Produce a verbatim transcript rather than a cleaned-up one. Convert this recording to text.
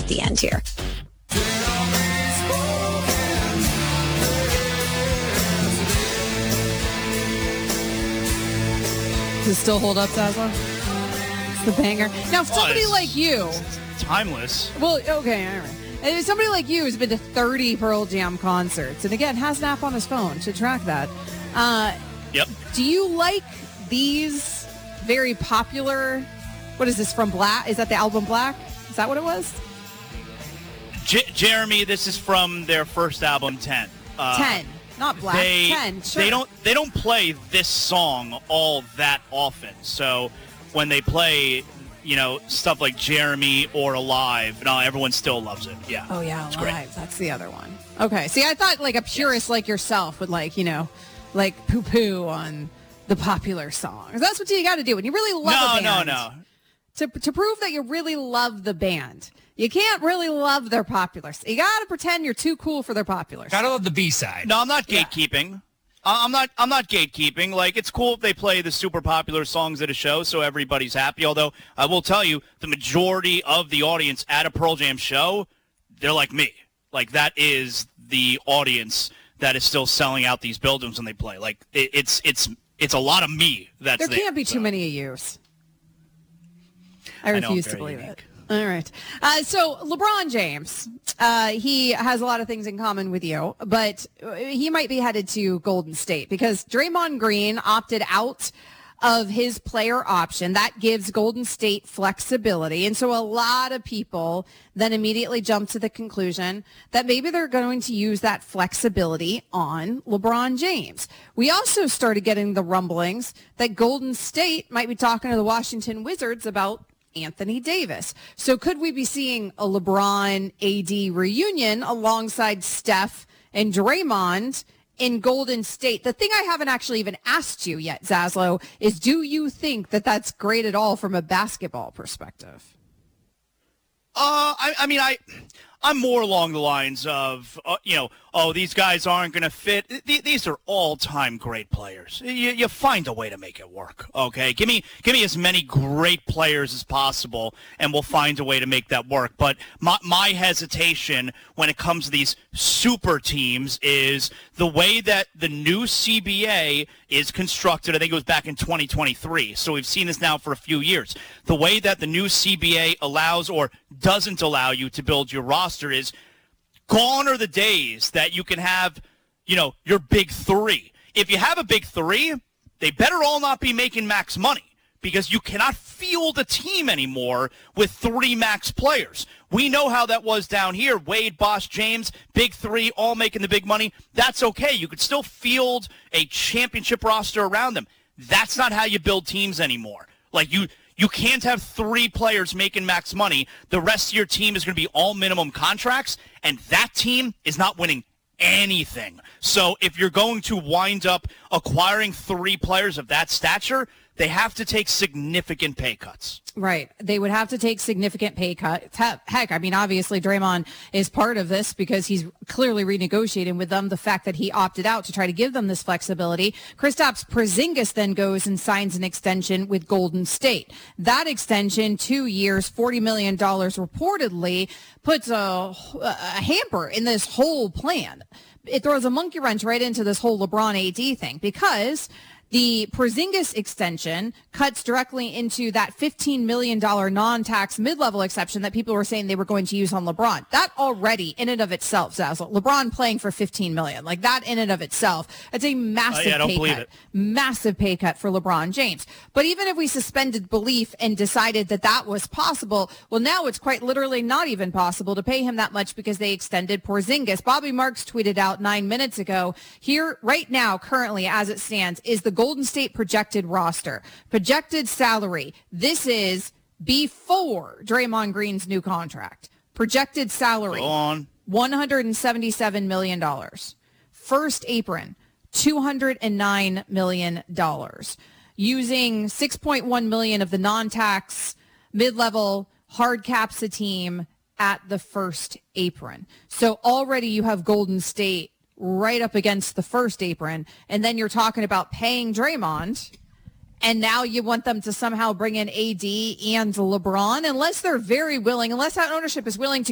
at the end here. Does it still hold up, Zaza? It's the banger. Now, if somebody like you... Timeless. Well, okay, all right. If somebody like you has been to thirty Pearl Jam concerts, and again, has an app on his phone to track that. Uh, yep. Do you like these very popular... What is this, from Black? Is that the album Black? Is that what it was? J- Jeremy, this is from their first album, ten. Uh, ten. Not Black. They, ten, sure. They don't, they don't play this song all that often. So when they play... you know, stuff like Jeremy or Alive. No, everyone still loves it. Yeah. Oh, yeah, it's Alive. Great. That's the other one. Okay. See, I thought like a purist yes. like yourself would like, you know, like poo-poo on the popular songs. That's what you got to do. When you really love no, a band. No, no, no. To, to prove that you really love the band, you can't really love their popular. You got to pretend you're too cool for their popular. Gotta love the B-side. No, I'm not gatekeeping. Yeah. I'm not I'm not gatekeeping. Like, it's cool if they play the super popular songs at a show so everybody's happy. Although, I will tell you, the majority of the audience at a Pearl Jam show, they're like me. Like, that is the audience that is still selling out these buildings when they play. Like, it, it's it's it's a lot of me that's there. There can't be so. too many of yous. I refuse I know, to believe unique. it. All right. Uh, so LeBron James, uh, he has a lot of things in common with you, but he might be headed to Golden State because Draymond Green opted out of his player option. That gives Golden State flexibility. And so a lot of people then immediately jump to the conclusion that maybe they're going to use that flexibility on LeBron James. We also started getting the rumblings that Golden State might be talking to the Washington Wizards about Anthony Davis. So could we be seeing a LeBron A D reunion alongside Steph and Draymond in Golden State? The thing I haven't actually even asked you yet, Zaslow, is do you think that that's great at all from a basketball perspective? Uh, I, I mean, I, I'm more along the lines of, uh, you know, oh, these guys aren't going to fit. Th- these are all-time great players. You, you find a way to make it work, okay? Give me, give me as many great players as possible, and we'll find a way to make that work. But my, my hesitation when it comes to these super teams is the way that the new C B A is constructed. I think it was back in twenty twenty-three, so we've seen this now for a few years. The way that the new C B A allows or doesn't allow you to build your roster is gone are the days that you can have, you know, your big three. If you have a big three, they better all not be making max money because you cannot field a team anymore with three max players. We know how that was down here. Wade, Bosh, James, big three, all making the big money. That's okay. You could still field a championship roster around them. That's not how you build teams anymore. Like, you you can't have three players making max money. The rest of your team is going to be all minimum contracts, and that team is not winning anything. So if you're going to wind up acquiring three players of that stature, they have to take significant pay cuts. Right. They would have to take significant pay cuts. Heck, I mean, obviously Draymond is part of this because he's clearly renegotiating with them the fact that he opted out to try to give them this flexibility. Kristaps Porzingis then goes and signs an extension with Golden State. That extension, two years, forty million dollars reportedly, puts a, a hamper in this whole plan. It throws a monkey wrench right into this whole LeBron A D thing because the Porzingis extension cuts directly into that fifteen million dollars non-tax mid-level exception that people were saying they were going to use on LeBron. That already, in and of itself, Zazzle, LeBron playing for fifteen million dollars, like that in and of itself, it's a massive uh, yeah, I don't pay believe cut. It. Massive pay cut for LeBron James. But even if we suspended belief and decided that that was possible, well, now it's quite literally not even possible to pay him that much because they extended Porzingis. Bobby Marks tweeted out nine minutes ago, here, right now, currently, as it stands, is the Golden State projected roster, projected salary. This is before Draymond Green's new contract. Projected salary, on. one hundred seventy-seven million dollars. First apron, two hundred nine million dollars. Using six point one million dollars of the non-tax mid-level hard caps a team at the first apron. So already you have Golden State right up against the first apron, and then you're talking about paying Draymond, and now you want them to somehow bring in A D and LeBron, unless they're very willing, unless that ownership is willing to